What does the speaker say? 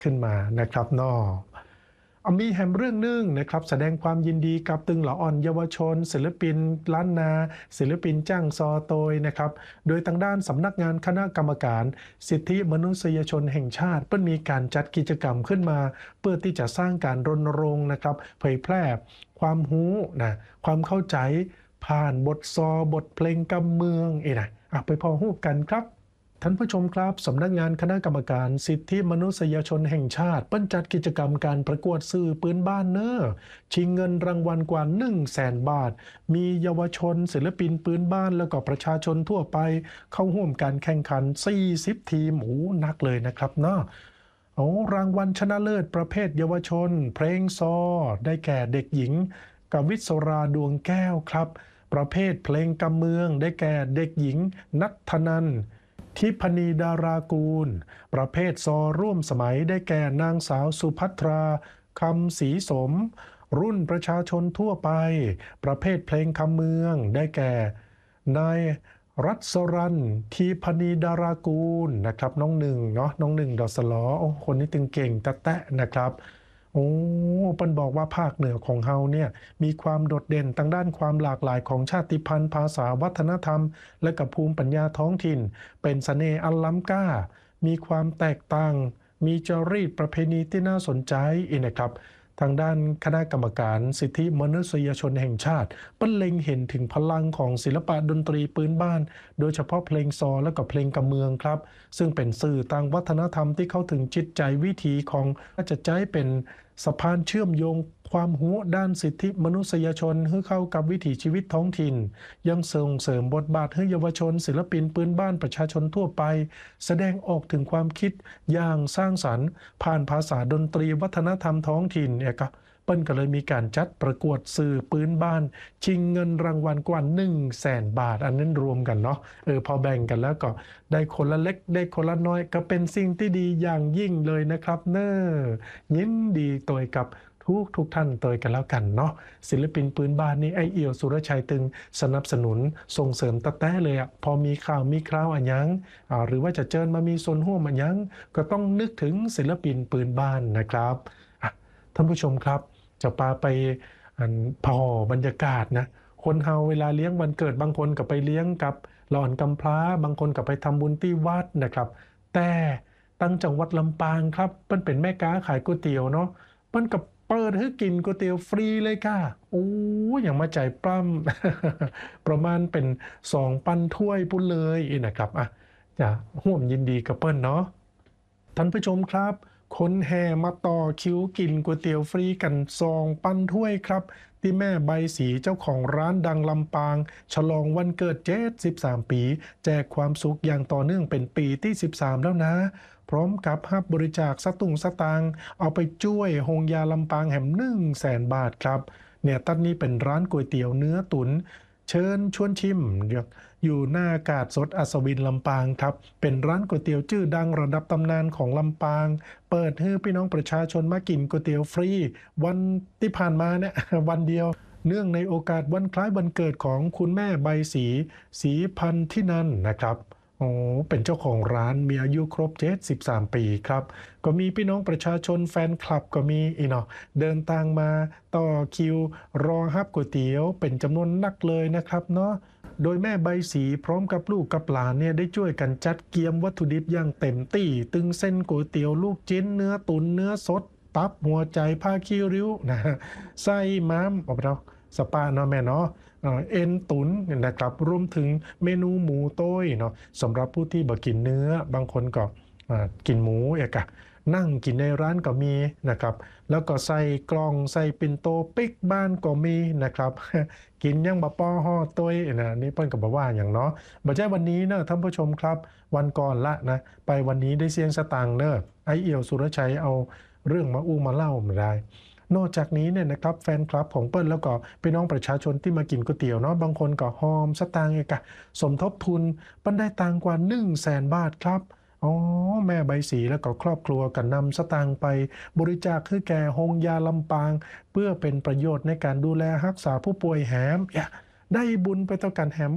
ขึ้นมานะครับนอกมีแฮมเรื่องนึ่งนะครับแสดงความยินดีกับตึงหล่ออ่อนเยาวชนศิลปินล้านนาศิลปินจ้างซอโตยนะครับโดยทางด้านสำนักงานคณะกรรมการสิทธิมนุษยชนแห่งชาติเพิ่นมีการจัดกิจกรรมขึ้นมาเพื่อที่จะสร้างการรณรงค์นะครับเผยแพร่ความรู้นะความเข้าใจผ่านบทซอบทเพลงกำเมืองนะไปพอฮู้กันครับ ท่านผู้ชมครับสำนักงานคณะกรรมการสิทธิมนุษยชนแห่งชาติเปิ้นจัดกิจกรรมการประกวดสื่อปืนบ้านเนอชิงเงินรางวัลกว่า100,000 บาทมีเยาวชนศิลปินปืนบ้านแล้วก็ประชาชนทั่วไปเข้าร่วมการแข่งขัน40ทีมนักเลยนะครับเนาะรางวัลชนะเลิศประเภทเยาวชนเพลงซอได้แก่เด็กหญิงกวิศราดวงแก้วครับประเภทเพลงกำเมืองได้แก่เด็กหญิงนัทธนันท์ทิพณีดารากูลประเภทซอร่วมสมัยได้แก่นางสาวสุภัทราคำศรีสมรุ่นประชาชนทั่วไปประเภทเพลงคำเมืองได้แก่นายรัศรันทีพณีดารากูลนะครับน้องหนึ่งเนาะน้องหนึ่งดอสลอคนนี้ตึงเก่งตะแตะนะครับเปิ้นบอกว่าภาคเหนือของเฮาเนี่ยมีความโดดเด่นทางด้านความหลากหลายของชาติพันธุ์ภาษาวัฒนธรรมและกับภูมิปัญญาท้องถิ่นเป็นเสน่ห์อันล้ำค่ามีความแตกต่างมีจารีตประเพณีที่น่าสนใจนะครับทางด้านคณะกรรมการสิทธิมนุษยชนแห่งชาติเปิ้นเล็งเห็นถึงพลังของศิลปะดนตรีพื้นบ้านโดยเฉพาะเพลงซอและก็เพลงกำเมืองครับซึ่งเป็นสื่อทางวัฒนธรรมที่เข้าถึงจิตใจวิถีของจะใจเป็นสะพานเชื่อมโยงความรู้ด้านสิทธิมนุษยชนให้เข้ากับวิถีชีวิตท้องถิ่นยังส่งเสริมบทบาทให้เยาวชนศิลปินพื้นบ้านประชาชนทั่วไปแสดงออกถึงความคิดอย่างสร้างสรรค์ผ่านภาษาดนตรีวัฒนธรรมท้องถิ่นก็เปิ้นก็เลยมีการจัดประกวดสื่อพื้นบ้านชิงเงินรางวัลกว่า100,000 บาทอันนั้นรวมกันเนาะพอแบ่งกันแล้วก็ได้คนละเล็กได้คนละน้อยก็เป็นสิ่งที่ดีอย่างยิ่งเลยนะครับยินดีตัวกับทุกท่านตัวกันแล้วกันเนาะศิลปินปืนบ้านนี่ไอเอี่ยวสุรชัยตึงสนับสนุนส่งเสริมตะแต้เลยพอมีข่าวมีคราวอันยังหรือว่าจะเจิญมามีส่วนร่วมอันยังก็ต้องนึกถึงศิลปินปืนบ้านนะครับท่านผู้ชมครับจะพาไปพอบรรยากาศนะคนเฮาเวลาเลี้ยงวันเกิดบางคนก็ไปเลี้ยงกับหลอนกำพร้าบางคนก็ไปทำบุญที่วัดนะครับแต่ตั้งจังหวัดลำปางครับเปิ้นเป็นแม่ค้าขายก๋วยเตี๋ยวเนาะเปิ้นกับเปิดให้กินก๋วยเตี๋ยวฟรีเลยค่ะอย่างมาใจปล้ำ ประมาณเป็น2 ปันถ้วยพุ่นเลยนะครับจะร่วมยินดีกับเปิ้นเนาะท่านผู้ชมครับคนแห่มาต่อคิวกินก๋วยเตี๋ยวฟรีกัน2 ปันถ้วยครับที่แม่ใบสีเจ้าของร้านดังลำปางฉลองวันเกิด73 ปีแจกความสุขอย่างต่อเนื่องเป็นปีที่13แล้วนะพร้อมกับรับบริจาคสตุ้งสตางค์เอาไปช่วยโรงยาลำปางแห่ม100,000 บาทครับเนี่ยตั้นนี้เป็นร้านก๋วยเตี๋ยวเนื้อตุ๋นเชิญชวนชิมอยู่หน้าอากาศสดอัศวินลำปางครับเป็นร้านก๋วยเตี๋ยวชื่อดังระดับตำนานของลำปางเปิดให้พี่น้องประชาชนมากินก๋วยเตี๋ยวฟรีวันที่ผ่านมาเนี่ย วันเดียวเนื่องในโอกาสวันคล้ายวันเกิดของคุณแม่ใบสีพันธินันนะครับเป็นเจ้าของร้านมีอายุครบ73 ปีครับก็มีพี่น้องประชาชนแฟนคลับก็มีเดินทางมาต่อคิวรอรับก๋วยเตี๋ยวเป็นจำนวนนักเลยนะครับเนาะโดยแม่ใบสีพร้อมกับลูกกับหลานเนี่ยได้ช่วยกันจัดเกียมวัตถุดิบอย่างเต็มที่ตึงเส้นก๋วยเตี๋ยวลูกชิ้นเนื้อตุ๋นเนื้อสดตับหัวใจผ้าคีริ้วนะไส้ม้ามเอาไปแล้วสปาเนาะแม่เนาะเอ็นตุ๋นนะครับรวมถึงเมนูหมูโต้ยเนาะสำหรับผู้ที่บ่กินเนื้อบางคนก็กินหมูนั่งกินในร้านก็มีนะครับแล้วก็ใส่กล่องใส่ปิ่นโตปิ๊กบ้านก็มีนะครับกินยังบะป้อห่อต้ยนะนี่เปิ้นก็บอกว่าอย่างเนาะบ่ใช่วันนี้นะท่านผู้ชมครับวันก่อนละนะไปวันนี้ได้เสียงสตางค์เนอะไอเอี่ยวสุรชัยเอาเรื่องมามาเล่าไม่ได้นอกจากนี้เนี่ยนะครับแฟนคลับของเปิ้ลแล้วก็พี่น้องประชาชนที่มากินก๋วยเตี๋ยวเนาะบางคนก็หอมสตางค์สมทบทุนเปิ้ลได้ตังกว่า100,000 บาทครับแม่ใบสีแล้วก็ครอบครัวกันนำสตางค์ไปบริจาคให้แก่โรงยาลำปางเพื่อเป็นประโยชน์ในการดูแลรักษาผู้ป่วยแหมได้บุญไปต่อกันแหม